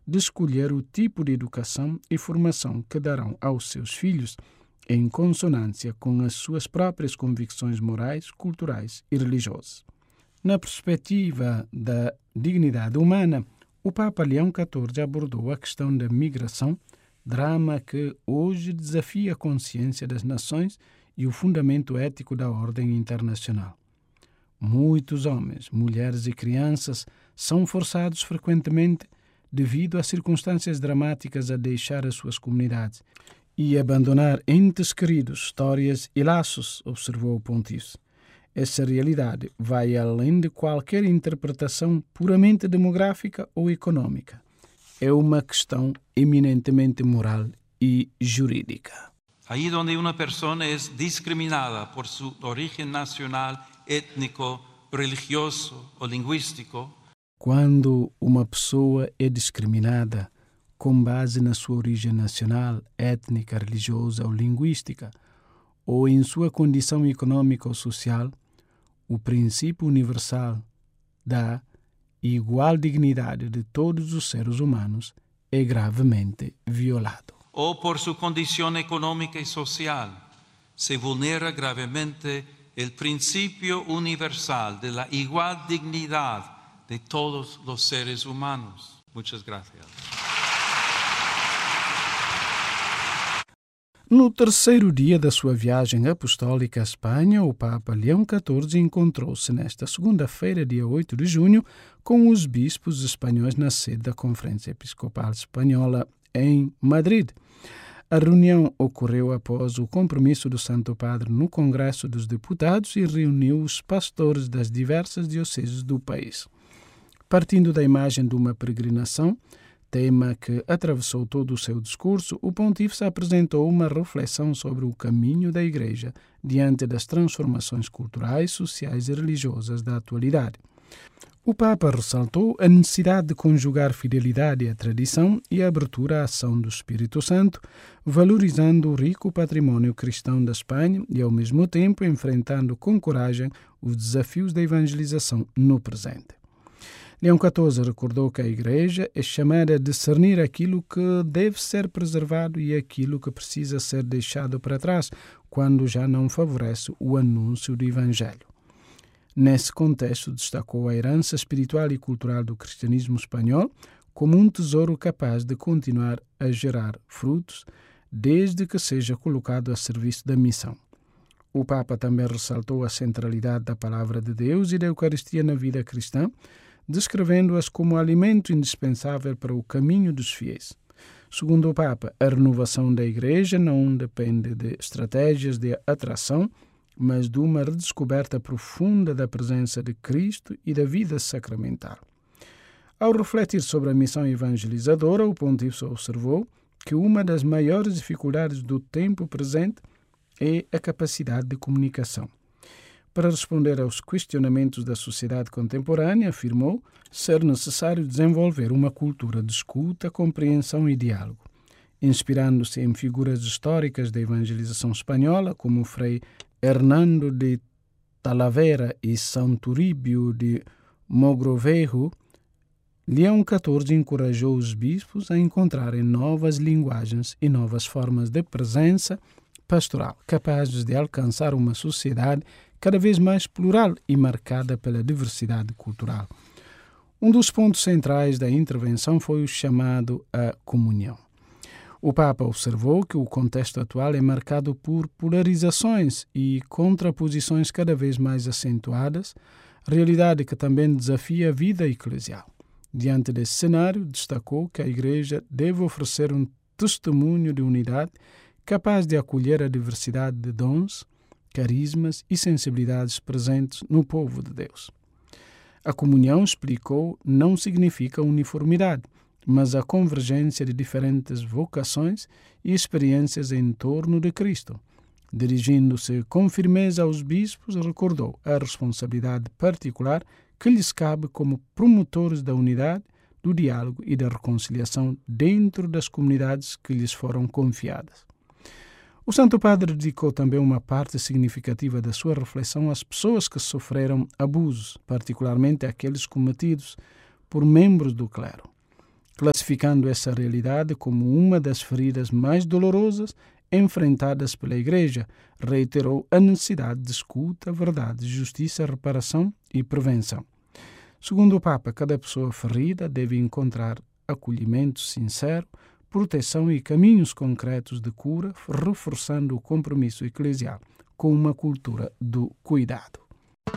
de escolher o tipo de educação e formação que darão aos seus filhos em consonância com as suas próprias convicções morais, culturais e religiosas. Na perspectiva da dignidade humana, o Papa Leão XIV abordou a questão da migração, drama que hoje desafia a consciência das nações e o fundamento ético da ordem internacional. Muitos homens, mulheres e crianças são forçados frequentemente, devido a circunstâncias dramáticas, a deixar as suas comunidades e abandonar entes queridos, histórias e laços, observou o pontífice. Essa realidade vai além de qualquer interpretação puramente demográfica ou econômica. É uma questão eminentemente moral e jurídica. Ahí donde una persona es discriminada por su origen nacional, étnico, religioso o lingüístico, quando uma pessoa é discriminada com base na sua origem nacional, étnica, religiosa ou linguística, ou em sua condição econômica ou social, o princípio universal da igual dignidade de todos os seres humanos é gravemente violado. o por su condición económica y social, se vulnera gravemente el principio universal de la igual dignidad de todos los seres humanos. Muchas gracias. No terceiro dia da sua viagem apostólica à Espanha, o Papa Leão XIV encontrou-se nesta segunda-feira, dia 8 de junho, com os bispos espanhóis na sede da Conferência Episcopal Espanhola em Madrid. A reunião ocorreu após o compromisso do Santo Padre no Congresso dos Deputados e reuniu os pastores das diversas dioceses do país. Partindo da imagem de uma peregrinação, tema que atravessou todo o seu discurso, o pontífice apresentou uma reflexão sobre o caminho da Igreja diante das transformações culturais, sociais e religiosas da atualidade. O Papa ressaltou a necessidade de conjugar fidelidade à tradição e a abertura à ação do Espírito Santo, valorizando o rico patrimônio cristão da Espanha e, ao mesmo tempo, enfrentando com coragem os desafios da evangelização no presente. Leão XIV recordou que a Igreja é chamada a discernir aquilo que deve ser preservado e aquilo que precisa ser deixado para trás, quando já não favorece o anúncio do Evangelho. Nesse contexto, destacou a herança espiritual e cultural do cristianismo espanhol como um tesouro capaz de continuar a gerar frutos, desde que seja colocado a serviço da missão. O Papa também ressaltou a centralidade da Palavra de Deus e da Eucaristia na vida cristã, descrevendo-as como alimento indispensável para o caminho dos fiéis. Segundo o Papa, a renovação da Igreja não depende de estratégias de atração, mas de uma redescoberta profunda da presença de Cristo e da vida sacramental. Ao refletir sobre a missão evangelizadora, o pontífice observou que uma das maiores dificuldades do tempo presente é a capacidade de comunicação. Para responder aos questionamentos da sociedade contemporânea, afirmou ser necessário desenvolver uma cultura de escuta, compreensão e diálogo. Inspirando-se em figuras históricas da evangelização espanhola, como o Frei Hernando de Talavera e São Turíbio de Mogrovejo, Leão XIV encorajou os bispos a encontrarem novas linguagens e novas formas de presença pastoral, capazes de alcançar uma sociedade cada vez mais plural e marcada pela diversidade cultural. Um dos pontos centrais da intervenção foi o chamado à comunhão. O Papa observou que o contexto atual é marcado por polarizações e contraposições cada vez mais acentuadas, realidade que também desafia a vida eclesial. Diante desse cenário, destacou que a Igreja deve oferecer um testemunho de unidade capaz de acolher a diversidade de dons, carismas e sensibilidades presentes no povo de Deus. A comunhão, explicou, não significa uniformidade, mas a convergência de diferentes vocações e experiências em torno de Cristo. Dirigindo-se com firmeza aos bispos, recordou a responsabilidade particular que lhes cabe como promotores da unidade, do diálogo e da reconciliação dentro das comunidades que lhes foram confiadas. O Santo Padre dedicou também uma parte significativa da sua reflexão às pessoas que sofreram abusos, particularmente aqueles cometidos por membros do clero. Classificando essa realidade como uma das feridas mais dolorosas enfrentadas pela Igreja, reiterou a necessidade de escuta, verdade, justiça, reparação e prevenção. Segundo o Papa, cada pessoa ferida deve encontrar acolhimento sincero, proteção e caminhos concretos de cura, reforçando o compromisso eclesial com uma cultura do cuidado.